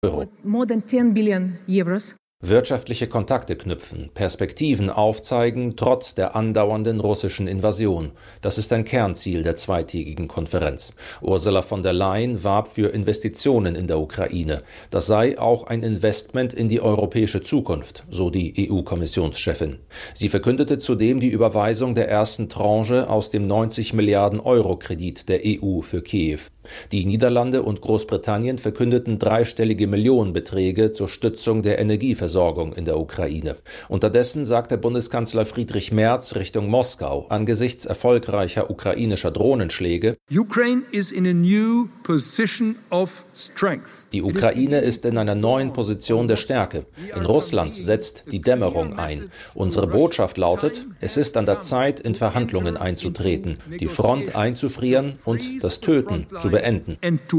Euro. More than 10 billion euros. Wirtschaftliche Kontakte knüpfen, Perspektiven aufzeigen, trotz der andauernden russischen Invasion. Das ist ein Kernziel der zweitägigen Konferenz. Ursula von der Leyen warb für Investitionen in der Ukraine. Das sei auch ein Investment in die europäische Zukunft, so die EU-Kommissionschefin. Sie verkündete zudem die Überweisung der ersten Tranche aus dem 90 Milliarden Euro Kredit der EU für Kiew. Die Niederlande und Großbritannien verkündeten dreistellige Millionenbeträge zur Stützung der Energieversorgung in der Ukraine. Unterdessen sagte Bundeskanzler Friedrich Merz Richtung Moskau angesichts erfolgreicher ukrainischer Drohnenschläge: Ukraine is in a new position of strength. Die Ukraine ist in einer neuen Position der Stärke. In Russland setzt die Dämmerung ein. Unsere Botschaft lautet: Es ist an der Zeit, in Verhandlungen einzutreten, die Front einzufrieren und das Töten zu beenden.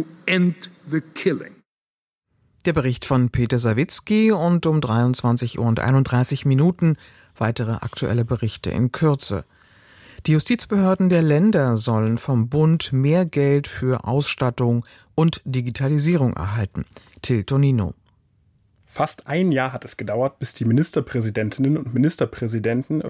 Der Bericht von Peter Sawicki und um 23:31 Uhr weitere aktuelle Berichte in Kürze. Die Justizbehörden der Länder sollen vom Bund mehr Geld für Ausstattung und Digitalisierung erhalten. Till Tonino. Fast ein Jahr hat es gedauert, bis die Ministerpräsidentinnen und Ministerpräsidenten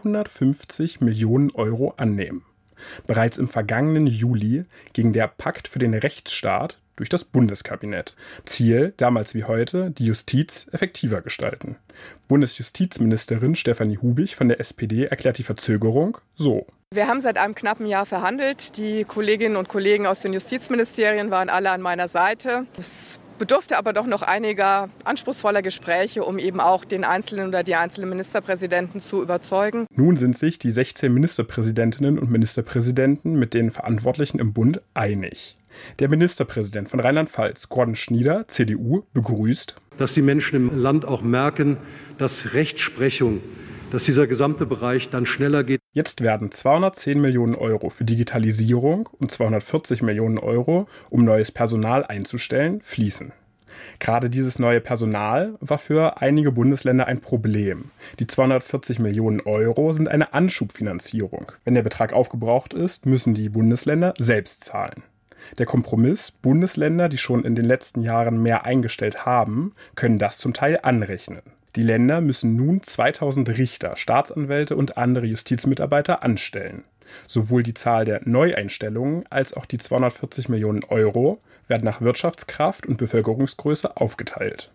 450 Millionen Euro annehmen. Bereits im vergangenen Juli ging der Pakt für den Rechtsstaat durch das Bundeskabinett. Ziel, damals wie heute, die Justiz effektiver gestalten. Bundesjustizministerin Stefanie Hubich von der SPD erklärt die Verzögerung so: Wir haben seit einem knappen Jahr verhandelt. Die Kolleginnen und Kollegen aus den Justizministerien waren alle an meiner Seite. Es bedurfte aber doch noch einiger anspruchsvoller Gespräche, um eben auch den Einzelnen oder die einzelnen Ministerpräsidenten zu überzeugen. Nun sind sich die 16 Ministerpräsidentinnen und Ministerpräsidenten mit den Verantwortlichen im Bund einig. Der Ministerpräsident von Rheinland-Pfalz, Gordon Schnieder, CDU, begrüßt, dass die Menschen im Land auch merken, dass Rechtsprechung, dass dieser gesamte Bereich dann schneller geht. Jetzt werden 210 Millionen Euro für Digitalisierung und 240 Millionen Euro, um neues Personal einzustellen, fließen. Gerade dieses neue Personal war für einige Bundesländer ein Problem. Die 240 Millionen Euro sind eine Anschubfinanzierung. Wenn der Betrag aufgebraucht ist, müssen die Bundesländer selbst zahlen. Der Kompromiss: Bundesländer, die schon in den letzten Jahren mehr eingestellt haben, können das zum Teil anrechnen. Die Länder müssen nun 2000 Richter, Staatsanwälte und andere Justizmitarbeiter anstellen. Sowohl die Zahl der Neueinstellungen als auch die 240 Millionen Euro werden nach Wirtschaftskraft und Bevölkerungsgröße aufgeteilt.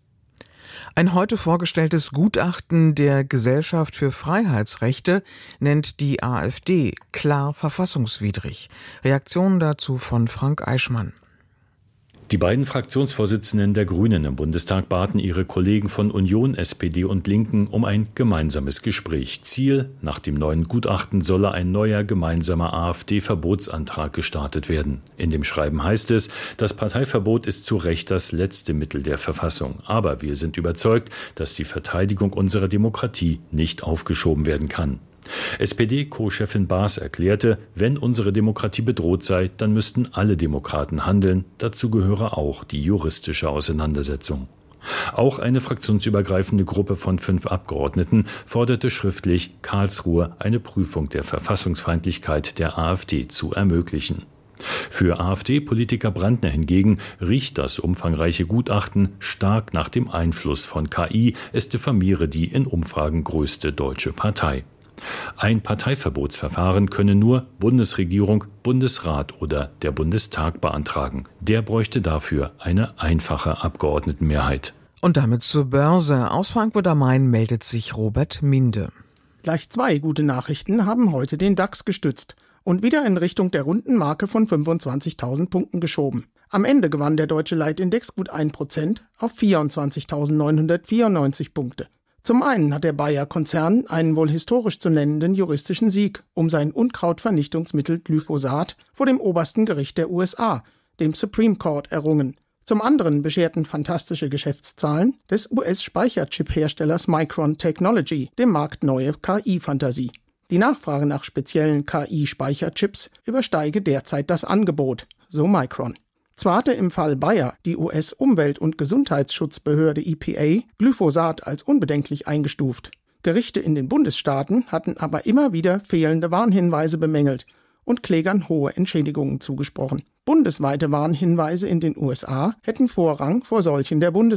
Ein heute vorgestelltes Gutachten der Gesellschaft für Freiheitsrechte nennt die AfD klar verfassungswidrig. Reaktionen dazu von Frank Eichmann. Die beiden Fraktionsvorsitzenden der Grünen im Bundestag baten ihre Kollegen von Union, SPD und Linken um ein gemeinsames Gespräch. Ziel: Nach dem neuen Gutachten solle ein neuer gemeinsamer AfD-Verbotsantrag gestartet werden. In dem Schreiben heißt es, das Parteiverbot ist zu Recht das letzte Mittel der Verfassung. Aber wir sind überzeugt, dass die Verteidigung unserer Demokratie nicht aufgeschoben werden kann. SPD-Co-Chefin Baas erklärte, wenn unsere Demokratie bedroht sei, dann müssten alle Demokraten handeln. Dazu gehöre auch die juristische Auseinandersetzung. Auch eine fraktionsübergreifende Gruppe von 5 Abgeordneten forderte schriftlich, Karlsruhe eine Prüfung der Verfassungsfeindlichkeit der AfD zu ermöglichen. Für AfD-Politiker Brandner hingegen riecht das umfangreiche Gutachten stark nach dem Einfluss von KI. Es diffamiere die in Umfragen größte deutsche Partei. Ein Parteiverbotsverfahren könne nur Bundesregierung, Bundesrat oder der Bundestag beantragen. Der bräuchte dafür eine einfache Abgeordnetenmehrheit. Und damit zur Börse. Aus Frankfurt am Main meldet sich Robert Minde. Gleich 2 gute Nachrichten haben heute den DAX gestützt und wieder in Richtung der runden Marke von 25.000 Punkten geschoben. Am Ende gewann der deutsche Leitindex gut 1% auf 24.994 Punkte. Zum einen hat der Bayer-Konzern einen wohl historisch zu nennenden juristischen Sieg um sein Unkrautvernichtungsmittel Glyphosat vor dem obersten Gericht der USA, dem Supreme Court, errungen. Zum anderen bescherten fantastische Geschäftszahlen des US-Speicherchip-Herstellers Micron Technology dem Markt neue KI-Fantasie. Die Nachfrage nach speziellen KI-Speicherchips übersteige derzeit das Angebot, so Micron. Zwar hatte im Fall Bayer die US-Umwelt- und Gesundheitsschutzbehörde EPA Glyphosat als unbedenklich eingestuft. Gerichte in den Bundesstaaten hatten aber immer wieder fehlende Warnhinweise bemängelt und Klägern hohe Entschädigungen zugesprochen. Bundesweite Warnhinweise in den USA hätten Vorrang vor solchen der Bundesregierung.